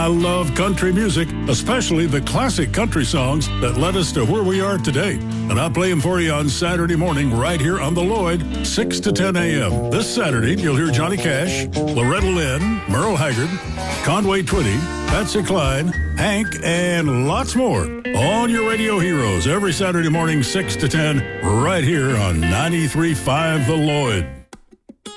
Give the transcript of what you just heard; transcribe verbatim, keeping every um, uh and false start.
I love country music, especially the classic country songs that led us to where we are today. And I play them for you on Saturday morning right here on The Lloyd, six to ten a.m. This Saturday, you'll hear Johnny Cash, Loretta Lynn, Merle Haggard, Conway Twitty, Patsy Cline, Hank, and lots more on your radio heroes every Saturday morning, six to ten, right here on ninety-three point five The Lloyd.